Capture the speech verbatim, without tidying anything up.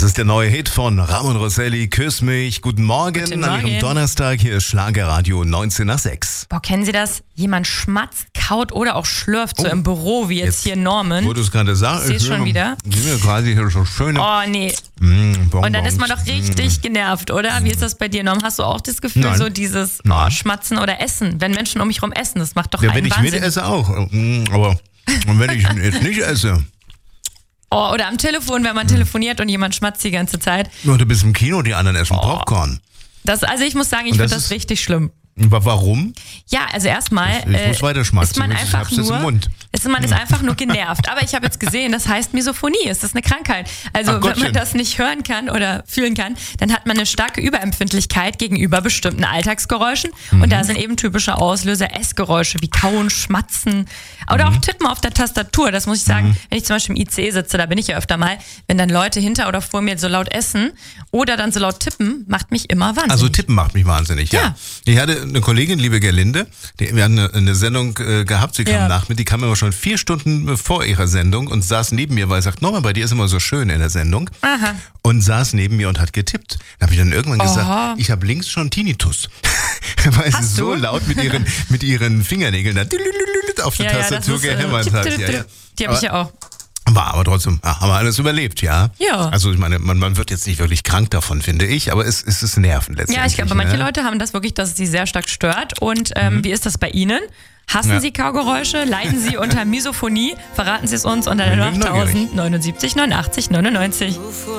ist der neue Hit von Ramon Rosselli, Küss mich. Guten Morgen, Guten an Ihrem Morgen. Donnerstag. Hier ist Schlagerradio neunzehn nach sechs. Boah, kennen Sie das? Jemand schmatzt, kaut oder auch schlürft so Oh, im Büro, wie jetzt, jetzt, hier Norman. Wo du es gerade sagst. Ich seh's schon wieder. Die sind ja quasi hier so schöne Oh, nee. mm, Bonbons. Und dann ist man doch richtig genervt, oder? Wie ist das bei dir, Norm? Hast du auch das Gefühl, Nein. so dieses Nein. oh, Schmatzen oder Essen? Wenn Menschen um mich rum essen, das macht doch Ja, einen wenn ich Wahnsinn. mit esse auch. Mm, Aber und wenn ich jetzt nicht esse, Oh, oder am Telefon, wenn man telefoniert und jemand schmatzt die ganze Zeit. nur du bist im Kino, die anderen essen Oh. Popcorn. Das, also ich muss sagen, ich Und finde das das ist- richtig schlimm. Aber warum? Ja, also erstmal Ich- ich muss weiter schmatzen, ist man ich einfach hab's jetzt nur, im Mund. Ist, man ist einfach nur genervt. Aber ich habe jetzt gesehen, das heißt Misophonie. Ist das eine Krankheit? Also Ach wenn Gottchen. man das nicht hören kann oder fühlen kann, dann hat man eine starke Überempfindlichkeit gegenüber bestimmten Alltagsgeräuschen. Mhm. Und da sind eben typische Auslöser Essgeräusche wie Kauen, Schmatzen oder Mhm. auch Tippen auf der Tastatur. Das muss ich sagen, wenn ich zum Beispiel im I C sitze, da bin ich ja öfter mal, wenn dann Leute hinter oder vor mir so laut essen oder dann so laut tippen, macht mich immer wahnsinnig. Also Tippen macht mich wahnsinnig, ja. Ja. Ich hatte eine Kollegin, liebe Gerlinde, die, wir hatten eine, eine Sendung äh, gehabt, sie kam Ja. nach mir, die kam immer schon vier Stunden äh, vor ihrer Sendung und saß neben mir, weil sie sagt, Norman, bei dir ist immer so schön in der Sendung. Aha. Und saß neben mir und hat getippt. Da habe ich dann irgendwann Aha. gesagt, ich habe links schon Tinnitus. Weil sie Hast so du? laut mit ihren, mit ihren Fingernägeln da auf die Ja, ja, Tastatur das ist, äh, gehämmert tipp, hat. tipp, Ja, tipp. ja. Die habe ich Aber- ja auch. War aber trotzdem, ah, haben wir alles überlebt, ja? Ja. Also ich meine, man, man wird jetzt nicht wirklich krank davon, finde ich, aber es, es ist Nerven letztendlich. Ja, ich glaube, manche ne? Leute haben das wirklich, dass es sie sehr stark stört. Und ähm, wie ist das bei Ihnen? Hassen Ja. Sie Kaugeräusche? Leiden Sie unter Misophonie? Verraten Sie es uns unter der Bin neugierig. null acht tausend neunundsiebzig neunundachtzig neunundneunzig.